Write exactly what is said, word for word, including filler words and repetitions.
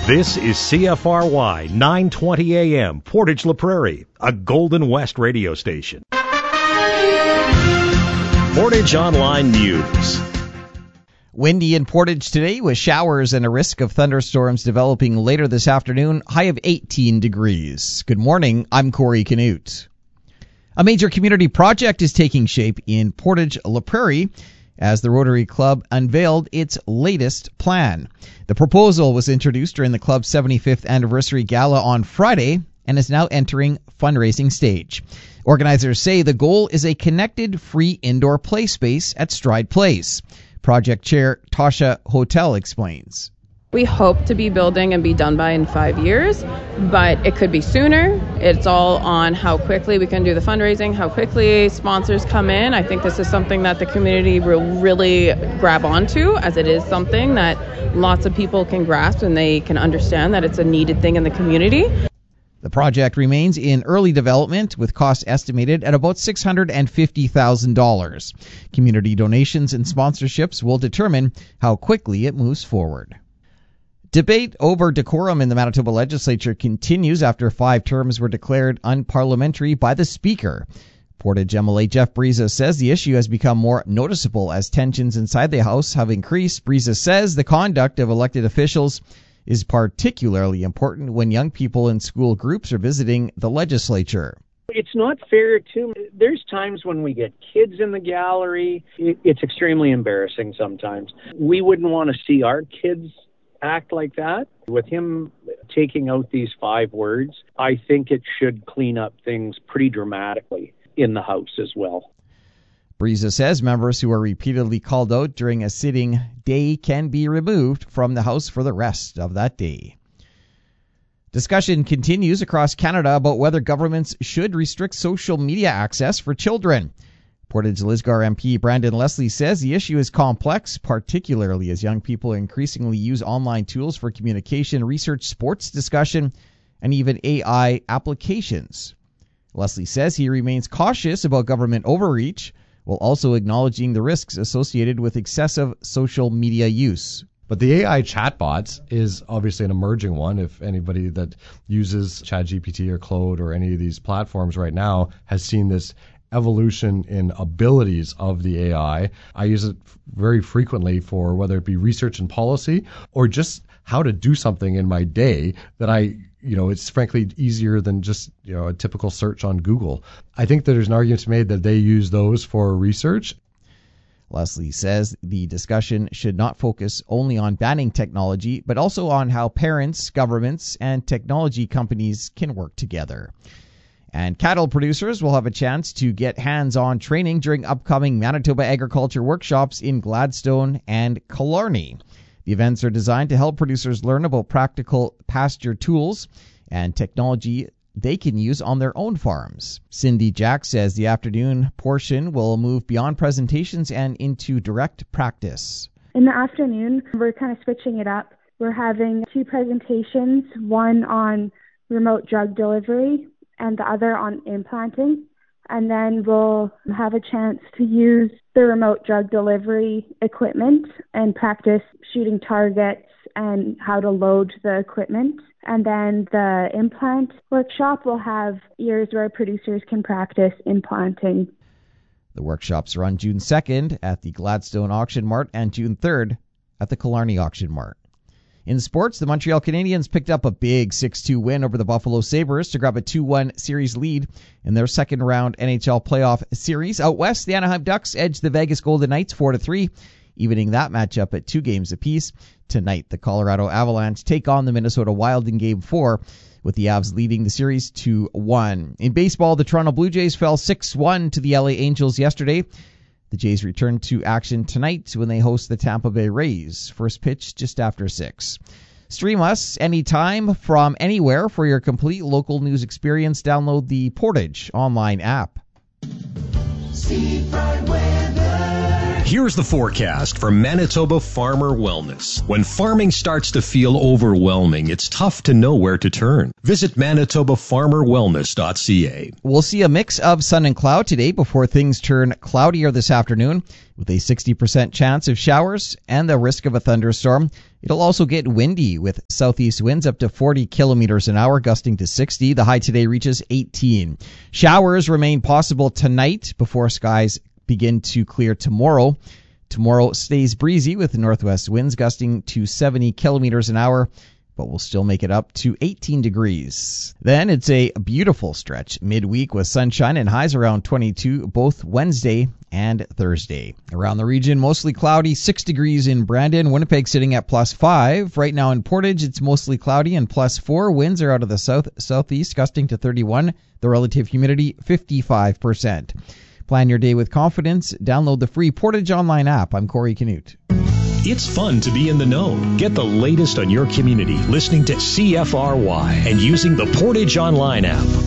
This is C F R Y nine twenty A M, Portage La Prairie, a Golden West radio station. Portage Online News. Windy in Portage today with showers and a risk of thunderstorms developing later this afternoon, high of eighteen degrees. Good morning, I'm Corey Canute. A major community project is taking shape in Portage La Prairie as the Rotary Club unveiled its latest plan. The proposal was introduced during the club's seventy-fifth anniversary gala on Friday and is now entering fundraising stage. Organizers say the goal is a connected, free indoor play space at Stride Place. Project Chair Tasha Hotel explains. We hope to be building and be done by in five years, but it could be sooner. It's all on how quickly we can do the fundraising, how quickly sponsors come in. I think this is something that the community will really grab onto, as it is something that lots of people can grasp and they can understand that it's a needed thing in the community. The project remains in early development with costs estimated at about six hundred fifty thousand dollars. Community donations and sponsorships will determine how quickly it moves forward. Debate over decorum in the Manitoba legislature continues after five terms were declared unparliamentary by the Speaker. Portage M L A Jeff Brisas says the issue has become more noticeable as tensions inside the House have increased. Brisas says the conduct of elected officials is particularly important when young people in school groups are visiting the legislature. It's not fair, too. There's times when we get kids in the gallery. It's extremely embarrassing sometimes. We wouldn't want to see our kids act like that. With him taking out these five words, I think it should clean up things pretty dramatically in the House as well. Brisas says members who are repeatedly called out during a sitting day can be removed from the House for the rest of that day. Discussion continues across Canada about whether governments should restrict social media access for children. Portage Lisgar M P Brandon Leslie says the issue is complex, particularly as young people increasingly use online tools for communication, research, sports discussion, and even A I applications. Leslie says he remains cautious about government overreach, while also acknowledging the risks associated with excessive social media use. But the A I chatbots is obviously an emerging one. If anybody that uses ChatGPT or Claude or any of these platforms right now has seen this evolution in abilities of the A I. I use it very frequently for whether it be research and policy or just how to do something in my day that I, you know, it's frankly easier than just, you know, a typical search on Google. I think that there's an argument to be made that they use those for research. Leslie says the discussion should not focus only on banning technology, but also on how parents, governments, and technology companies can work together. And cattle producers will have a chance to get hands-on training during upcoming Manitoba agriculture workshops in Gladstone and Killarney. The events are designed to help producers learn about practical pasture tools and technology they can use on their own farms. Cindy Jack says the afternoon portion will move beyond presentations and into direct practice. In the afternoon, we're kind of switching it up. We're having two presentations, one on remote drug delivery and the other on implanting. And then we'll have a chance to use the remote drug delivery equipment and practice shooting targets and how to load the equipment. And then the implant workshop will have years where producers can practice implanting. The workshops are on June second at the Gladstone Auction Mart and June third at the Killarney Auction Mart. In sports, the Montreal Canadiens picked up a big six two win over the Buffalo Sabres to grab a two one series lead in their second-round N H L playoff series. Out west, the Anaheim Ducks edged the Vegas Golden Knights four to three, evening that matchup at two games apiece. Tonight, the Colorado Avalanche take on the Minnesota Wild in Game four, with the Avs leading the series two one. In baseball, the Toronto Blue Jays fell six one to the L A Angels yesterday. The Jays return to action tonight when they host the Tampa Bay Rays. First pitch just after six. Stream us anytime from anywhere for your complete local news experience. Download the Portage online app. Seafront Weather. Here's the forecast for Manitoba Farmer Wellness. When farming starts to feel overwhelming, it's tough to know where to turn. Visit manitoba farmer wellness dot c a. We'll see a mix of sun and cloud today before things turn cloudier this afternoon, with a sixty percent chance of showers and the risk of a thunderstorm. It'll also get windy with southeast winds up to forty kilometers an hour, gusting to sixty. The high today reaches eighteen. Showers remain possible tonight before skies begin to clear tomorrow. Tomorrow stays breezy with northwest winds gusting to seventy kilometers an hour, but we'll still make it up to eighteen degrees. Then it's a beautiful stretch midweek with sunshine and highs around twenty-two both Wednesday and Thursday. Around the region, mostly cloudy, six degrees in Brandon. Winnipeg sitting at plus five. Right now in Portage, it's mostly cloudy and plus four. Winds are out of the south southeast, gusting to thirty-one. The relative humidity, fifty-five percent. Plan your day with confidence. Download the free Portage Online app. I'm Corey Canute. It's fun to be in the know. Get the latest on your community listening to C F R Y and using the Portage Online app.